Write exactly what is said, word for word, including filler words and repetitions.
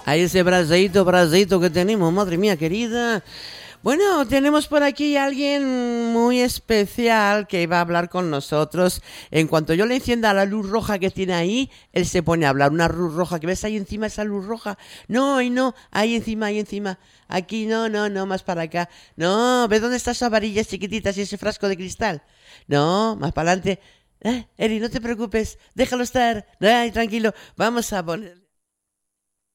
Ahí ese braceito, braceito que tenemos, madre mía querida. Bueno, tenemos por aquí a alguien muy especial que va a hablar con nosotros. En cuanto yo le encienda la luz roja que tiene ahí, él se pone a hablar. Una luz roja, que ves ahí encima esa luz roja. No, ahí no, ahí encima, ahí encima. Aquí no, no, no, más para acá. No, ¿ves dónde están esas varillas chiquititas y ese frasco de cristal? No, más para adelante. Eh, Eri, no te preocupes, déjalo estar. Ay, tranquilo, vamos a poner...